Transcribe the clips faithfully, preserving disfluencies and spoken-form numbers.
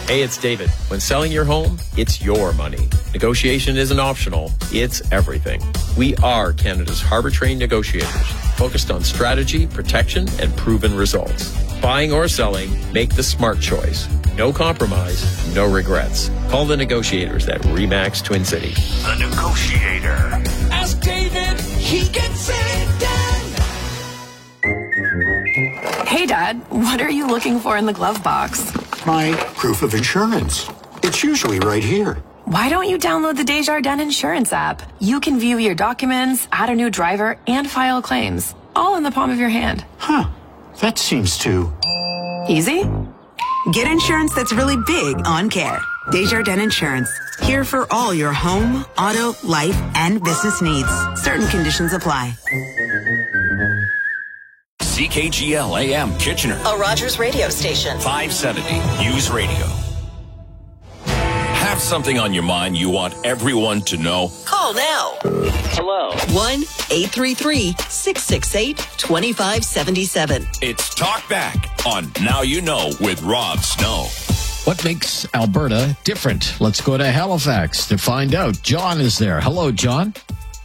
Hey, it's David. When selling your home, it's your money. Negotiation isn't optional, it's everything. We are Canada's harbor-trained negotiators, focused on strategy, protection, and proven results. Buying or selling, make the smart choice. No compromise, no regrets. Call the negotiators at RE/MAX Twin City. The Negotiator. Ask David, he gets it done. Hey, Dad, what are you looking for in the glove box? My proof of insurance. It's usually right here. Why don't you download the Desjardins Insurance app? You can view your documents, add a new driver, and file claims, all in the palm of your hand. Huh. That seems too... Easy? Get insurance that's really big on care. Desjardins Insurance. Here for all your home, auto, life, and business needs. Certain conditions apply. C K G L A M Kitchener. A Rogers radio station. five seventy News Radio. Have something on your mind you want everyone to know? Call now. Hello. one eight three three, six six eight, two five seven seven. It's Talk Back on Now You Know with Rob Snow. What makes Alberta different? Let's go to Halifax to find out. John is there. Hello, John.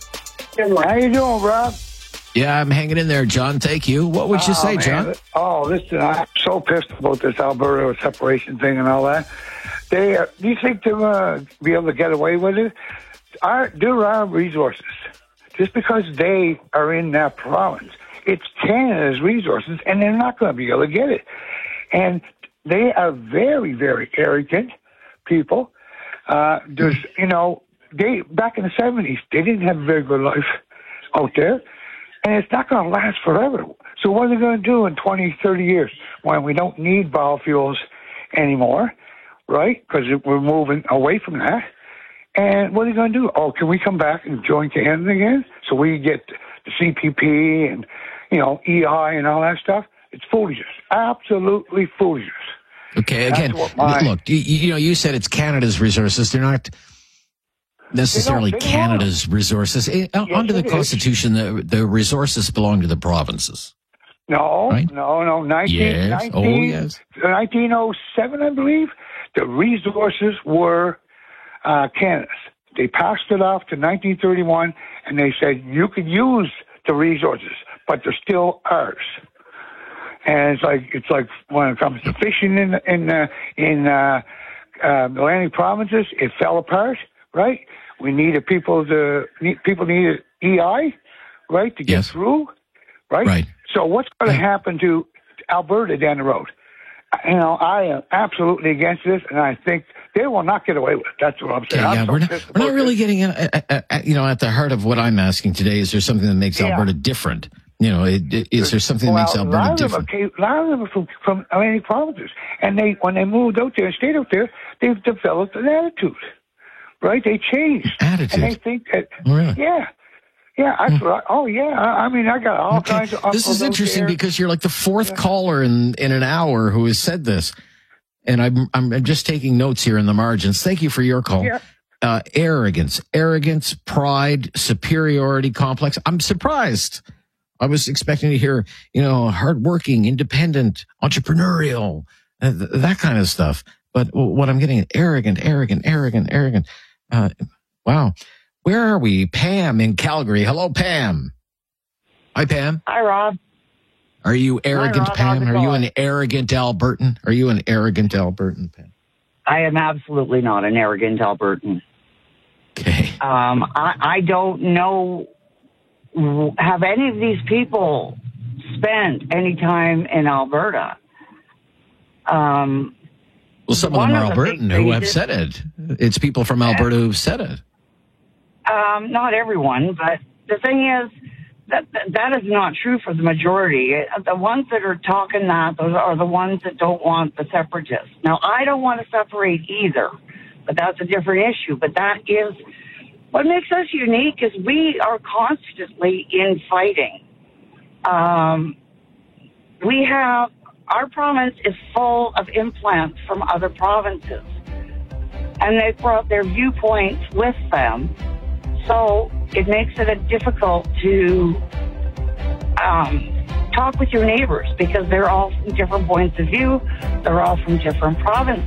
How you doing, Rob? Yeah, I'm hanging in there, John. Thank you. What would you oh, say, man. John? Oh, listen, I'm so pissed about this Alberta separation thing and all that. They, uh, do you think they'll uh, be able to get away with it? Our, there are resources. Just because they are in that province, it's Canada's resources, and they're not going to be able to get it. And they are very, very arrogant people. Uh, there's, you know, they back in the seventies, they didn't have a very good life out there. And it's not going to last forever. So what are they going to do in twenty, thirty years when we don't need biofuels anymore, right? Because we're moving away from that. And what are they going to do? Oh, can we come back and join Canada again so we get the C P P and, you know, E I and all that stuff? It's foolishness. Absolutely foolishness. Okay, again, my, look, you, you know, you said it's Canada's resources. They're not necessarily they don't, they Canada's don't. resources. Yes, Under the Constitution, the, the resources belong to the provinces. No, right? no, no. nineteen, yes. nineteen, oh, yes. nineteen oh seven, I believe, the resources were uh, Canada's. They passed it off to nineteen thirty-one, and they said you could use the resources, but they're still ours. And it's like it's like when it comes to fishing in in uh, in uh, uh, Atlantic provinces, it fell apart. Right, we needed people to need, people needed E I, right, to get yes. through, right. Right. So what's going to yeah. happen to Alberta down the road? You know, I am absolutely against this, and I think they will not get away with it. That's what I'm saying. Okay, yeah, I'm so we're not, we're not really this. getting, in, uh, uh, uh, you know, at the heart of what I'm asking today. Is there something that makes yeah. Alberta different? You know, it, it, is there something well, that makes Alberta different? Came, a lot of them are from, from Atlantic provinces, and they when they moved out there and stayed out there, they've developed an attitude. Right? They changed. Attitude. And they think that, oh, really? yeah. Yeah. I, hmm. Oh, yeah. I, I mean, I got all okay. kinds of uncles. This is interesting there. because you're like the fourth yeah. caller in, in an hour who has said this. And I'm, I'm just taking notes here in the margins. Thank you for your call. Yeah. Uh, arrogance, arrogance, pride, superiority complex. I'm surprised. I was expecting to hear, you know, hardworking, independent, entrepreneurial, uh, th- that kind of stuff. But what I'm getting is arrogant, arrogant, arrogant, arrogant. Uh, wow. Where are we? Pam in Calgary. Hello, Pam. Hi, Pam. Hi, Rob. Are you arrogant, Hi, Rob. Pam? Are you an arrogant Albertan? Are you an arrogant Albertan, Pam? I am absolutely not an arrogant Albertan. Okay. Um, I, I don't know, have any of these people spent any time in Alberta? Um, well, some of them are Albertan who have said it. It's people from Alberta who've said it. Um, not everyone, but the thing is that, that that is not true for the majority. The ones that are talking that, those are the ones that don't want the separatists. Now, I don't want to separate either, but that's a different issue. But that is, what makes us unique is we are constantly in fighting. Um, we have, our province is full of implants from other provinces, and they brought their viewpoints with them. So it makes it difficult to um, talk with your neighbors because they're all from different points of view. They're all from different provinces.